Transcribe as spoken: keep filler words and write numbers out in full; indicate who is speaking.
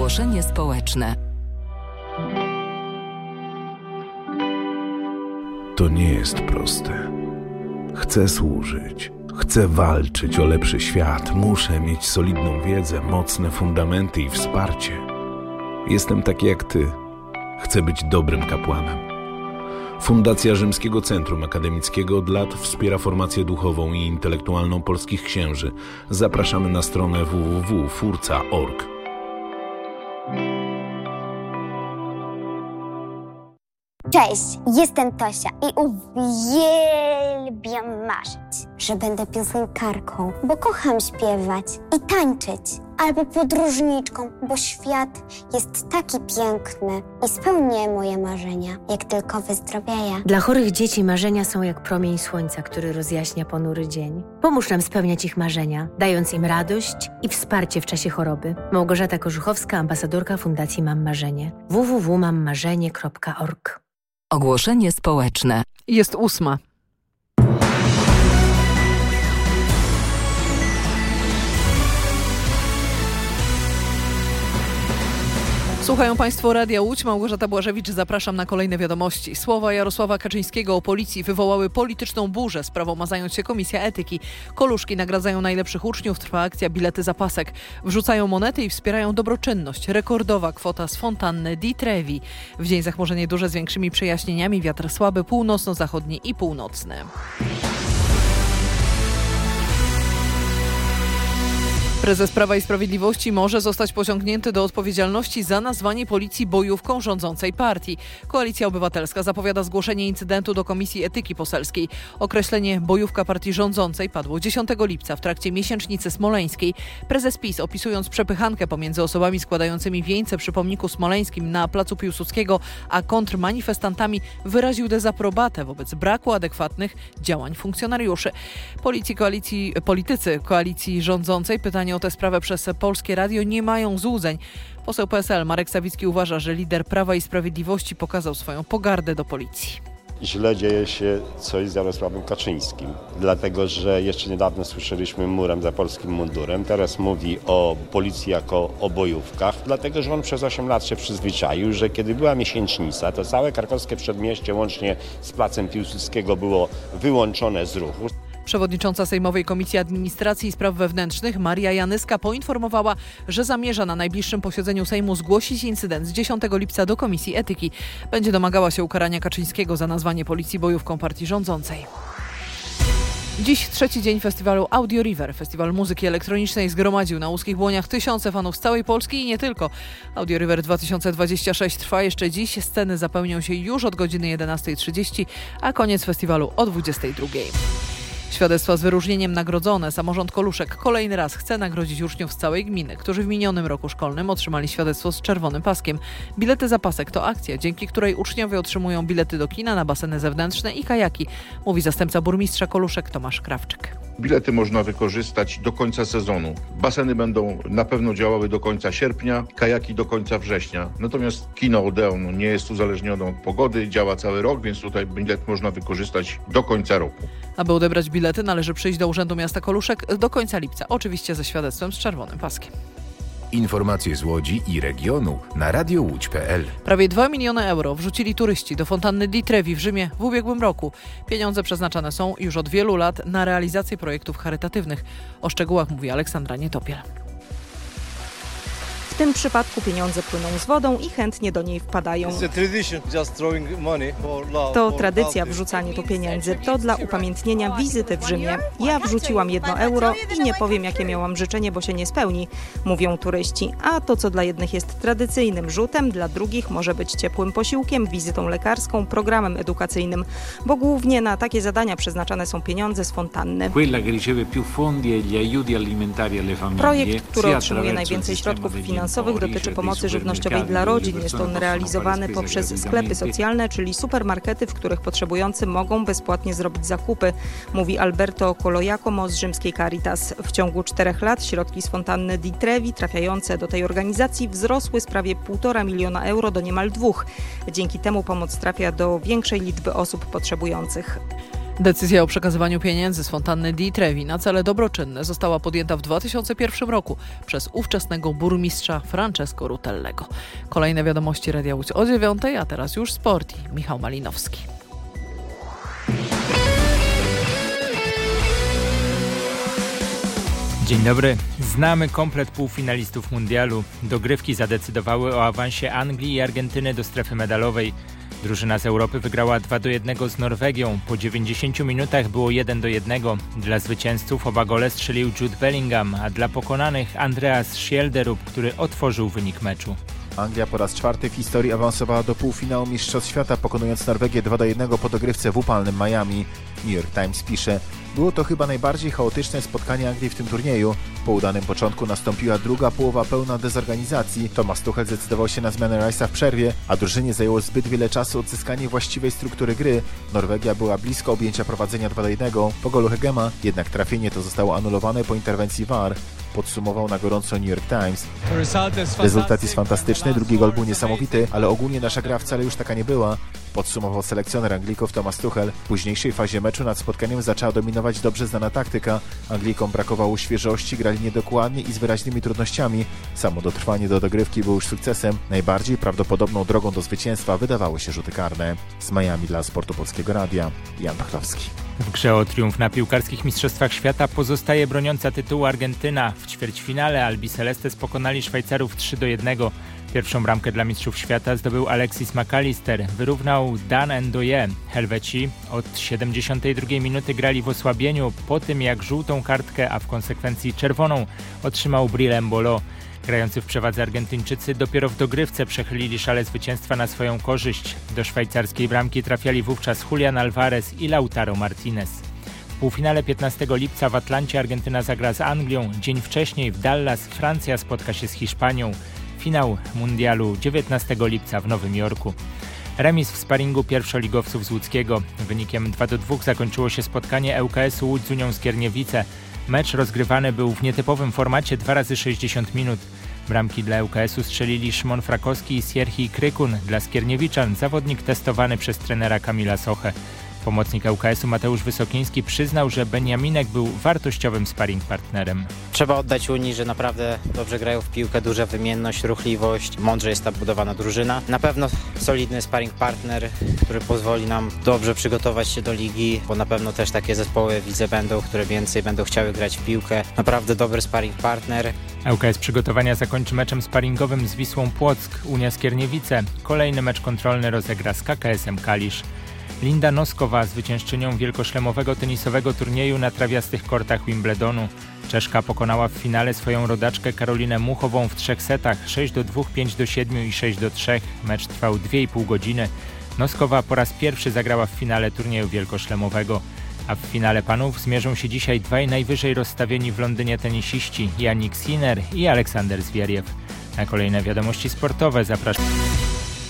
Speaker 1: Ogłoszenie społeczne.
Speaker 2: To nie jest proste. Chcę służyć, chcę walczyć o lepszy świat, muszę mieć solidną wiedzę, mocne fundamenty i wsparcie. Jestem taki jak ty. Chcę być dobrym kapłanem. Fundacja Rzymskiego Centrum Akademickiego od lat wspiera formację duchową i intelektualną polskich księży. Zapraszamy na stronę w w w kropka furca kropka org.
Speaker 3: Cześć, jestem Tosia i uwielbiam marzyć, że będę piosenkarką, bo kocham śpiewać i tańczyć, albo podróżniczką, bo świat jest taki piękny i spełnię moje marzenia, jak tylko wyzdrowieję.
Speaker 4: Dla chorych dzieci marzenia są jak promień słońca, który rozjaśnia ponury dzień. Pomóż nam spełniać ich marzenia, dając im radość i wsparcie w czasie choroby. Małgorzata Korzuchowska, ambasadorka Fundacji Mam Marzenie. w w w kropka mam marzenie kropka org.
Speaker 1: Ogłoszenie społeczne.
Speaker 5: Jest ósma. Słuchają Państwo Radia Łódź. Małgorzata Błażewicz, zapraszam na kolejne wiadomości. Słowa Jarosława Kaczyńskiego o policji wywołały polityczną burzę. Sprawą ma zająć się Komisja Etyki. Koluszki nagradzają najlepszych uczniów, trwa akcja Bilety za pasek. Wrzucają monety i wspierają dobroczynność. Rekordowa kwota z fontanny Di Trevi. W dzień zachmurzenie duże z większymi przejaśnieniami, wiatr słaby, północno-zachodni i północny. Prezes Prawa i Sprawiedliwości może zostać pociągnięty do odpowiedzialności za nazwanie policji bojówką rządzącej partii. Koalicja Obywatelska zapowiada zgłoszenie incydentu do Komisji Etyki Poselskiej. Określenie bojówka partii rządzącej padło dziesiątego lipca w trakcie miesięcznicy smoleńskiej. Prezes PiS, opisując przepychankę pomiędzy osobami składającymi wieńce przy pomniku smoleńskim na placu Piłsudskiego a kontrmanifestantami, wyraził dezaprobatę wobec braku adekwatnych działań funkcjonariuszy. Policji, koalicji, politycy koalicji rządzącej pytanie o tę sprawę przez Polskie Radio nie mają złudzeń. Poseł P S L Marek Sawicki uważa, że lider Prawa i Sprawiedliwości pokazał swoją pogardę do policji.
Speaker 6: Źle dzieje się coś z Jarosławem Kaczyńskim, dlatego że jeszcze niedawno słyszeliśmy murem za polskim mundurem, teraz mówi o policji jako o bojówkach, dlatego że on przez osiem lat się przyzwyczaił, że kiedy była miesięcznica, to całe krakowskie przedmieście łącznie z placem Piłsudskiego było wyłączone z ruchu.
Speaker 5: Przewodnicząca Sejmowej Komisji Administracji i Spraw Wewnętrznych Maria Janyska poinformowała, że zamierza na najbliższym posiedzeniu Sejmu zgłosić incydent z dziesiątego lipca do Komisji Etyki. Będzie domagała się ukarania Kaczyńskiego za nazwanie policji bojówką partii rządzącej. Dziś trzeci dzień festiwalu Audio River. Festiwal muzyki elektronicznej zgromadził na Łuskich Błoniach tysiące fanów z całej Polski i nie tylko. Audio River dwa tysiące dwadzieścia sześć trwa jeszcze dziś. Sceny zapełnią się już od godziny jedenastej trzydzieści, a koniec festiwalu o dwudziestej drugiej. Świadectwa z wyróżnieniem nagrodzone. Samorząd Koluszek kolejny raz chce nagrodzić uczniów z całej gminy, którzy w minionym roku szkolnym otrzymali świadectwo z czerwonym paskiem. Bilety za pasek to akcja, dzięki której uczniowie otrzymują bilety do kina, na baseny zewnętrzne i kajaki, mówi zastępca burmistrza Koluszek Tomasz Krawczyk.
Speaker 7: Bilety można wykorzystać do końca sezonu. Baseny będą na pewno działały do końca sierpnia, kajaki do końca września. Natomiast kino Odeon nie jest uzależnione od pogody, działa cały rok, więc tutaj bilet można wykorzystać do końca roku.
Speaker 5: Aby odebrać bilety, należy przyjść do Urzędu Miasta Koluszek do końca lipca, oczywiście ze świadectwem z czerwonym paskiem.
Speaker 8: Informacje z Łodzi i regionu na radio łódź kropka p l.
Speaker 5: Prawie dwa miliony euro wrzucili turyści do fontanny Di Trevi w Rzymie w ubiegłym roku. Pieniądze przeznaczane są już od wielu lat na realizację projektów charytatywnych. O szczegółach mówi Aleksandra Nietopiel.
Speaker 9: W tym przypadku pieniądze płyną z wodą i chętnie do niej wpadają. To tradycja wrzucanie tu pieniędzy. To dla upamiętnienia wizyty w Rzymie. Ja wrzuciłam jedno euro i nie powiem, jakie miałam życzenie, bo się nie spełni, mówią turyści. A to, co dla jednych jest tradycyjnym rzutem, dla drugich może być ciepłym posiłkiem, wizytą lekarską, programem edukacyjnym, bo głównie na takie zadania przeznaczane są pieniądze z fontanny. Projekt, który otrzymuje najwięcej środków finansowych, dotyczy pomocy żywnościowej dla rodzin. Jest on realizowany poprzez sklepy socjalne, czyli supermarkety, w których potrzebujący mogą bezpłatnie zrobić zakupy, mówi Alberto Colojacomo z rzymskiej Caritas. W ciągu czterech lat środki z fontanny Di Trevi trafiające do tej organizacji wzrosły z prawie półtora miliona euro do niemal dwóch. Dzięki temu pomoc trafia do większej liczby osób potrzebujących.
Speaker 5: Decyzja o przekazywaniu pieniędzy z fontanny Di Trevi na cele dobroczynne została podjęta w dwa tysiące pierwszym roku przez ówczesnego burmistrza Francesco Rutellego. Kolejne wiadomości Radia Łódź o dziewiątej, a teraz już sport i Michał Malinowski.
Speaker 10: Dzień dobry. Znamy komplet półfinalistów mundialu. Dogrywki zadecydowały o awansie Anglii i Argentyny do strefy medalowej. Drużyna z Europy wygrała dwa do jednego z Norwegią. Po dziewięćdziesięciu minutach było jeden do jednego. Dla zwycięzców oba gole strzelił Jude Bellingham, a dla pokonanych Andreas Schjelderup, który otworzył wynik meczu.
Speaker 11: Anglia po raz czwarty w historii awansowała do półfinału Mistrzostw Świata, pokonując Norwegię dwa do jednego po dogrywce w upalnym Miami. New York Times pisze: było to chyba najbardziej chaotyczne spotkanie Anglii w tym turnieju. Po udanym początku nastąpiła druga połowa pełna dezorganizacji. Thomas Tuchel zdecydował się na zmianę Rice'a w przerwie, a drużynie zajęło zbyt wiele czasu odzyskanie właściwej struktury gry. Norwegia była blisko objęcia prowadzenia dwa do jednego po golu Hegema, jednak trafienie to zostało anulowane po interwencji V A R. Podsumował na gorąco New York Times. Rezultat jest fantastyczny, drugi gol był niesamowity, ale ogólnie nasza gra wcale już taka nie była. Podsumował selekcjoner Anglików Thomas Tuchel. W późniejszej fazie meczu nad spotkaniem zaczęła dominować dobrze znana taktyka. Anglikom brakowało świeżości, grali niedokładnie i z wyraźnymi trudnościami. Samo dotrwanie do dogrywki było już sukcesem. Najbardziej prawdopodobną drogą do zwycięstwa wydawały się rzuty karne. Z Miami dla Sportu Polskiego Radia, Jan Pachlowski.
Speaker 10: W grze o triumf na piłkarskich mistrzostwach świata pozostaje broniąca tytułu Argentyna. W ćwierćfinale Albi Celestes pokonali Szwajcarów trzy do jednego. Pierwszą bramkę dla mistrzów świata zdobył Alexis McAllister. Wyrównał Dan Ndoye. Helweci od siedemdziesiątej drugiej minuty grali w osłabieniu po tym, jak żółtą kartkę, a w konsekwencji czerwoną otrzymał Bril Mbolo. Grający w przewadze Argentyńczycy dopiero w dogrywce przechylili szale zwycięstwa na swoją korzyść. Do szwajcarskiej bramki trafiali wówczas Julian Alvarez i Lautaro Martinez. W półfinale piętnastego lipca w Atlancie Argentyna zagra z Anglią. Dzień wcześniej w Dallas Francja spotka się z Hiszpanią. Finał mundialu dziewiętnastego lipca w Nowym Jorku. Remis w sparingu pierwszoligowców z Łódzkiego. Wynikiem dwa do dwóch zakończyło się spotkanie L K S-u Łódź z Unią Skierniewice. Mecz rozgrywany był w nietypowym formacie dwa razy sześćdziesiąt minut. Bramki dla L K S-u strzelili Szymon Frakowski i Sierhi Krykun. Dla Skierniewiczan zawodnik testowany przez trenera Kamila Sochę. Pomocnik L K S-u Mateusz Wysokiński przyznał, że Beniaminek był wartościowym sparring partnerem.
Speaker 12: Trzeba oddać Unii, że naprawdę dobrze grają w piłkę, duża wymienność, ruchliwość, mądrze jest ta budowana drużyna. Na pewno solidny sparring partner, który pozwoli nam dobrze przygotować się do ligi, bo na pewno też takie zespoły widzę będą, które więcej będą chciały grać w piłkę. Naprawdę dobry sparring partner.
Speaker 10: L K S przygotowania zakończy meczem sparingowym z Wisłą Płock, Unia Skierniewice. Kolejny mecz kontrolny rozegra z K K S-em Kalisz. Linda Noskowa, zwyciężczynią wielkoszlemowego tenisowego turnieju na trawiastych kortach Wimbledonu. Czeszka pokonała w finale swoją rodaczkę Karolinę Muchową w trzech setach sześć do dwóch, pięć do siedmiu i sześć do trzech. Mecz trwał dwie i pół godziny. Noskowa po raz pierwszy zagrała w finale turnieju wielkoszlemowego. A w finale panów zmierzą się dzisiaj dwaj najwyżej rozstawieni w Londynie tenisiści, Jannik Sinner i Aleksander Zwieriew. Na kolejne wiadomości sportowe zapraszam.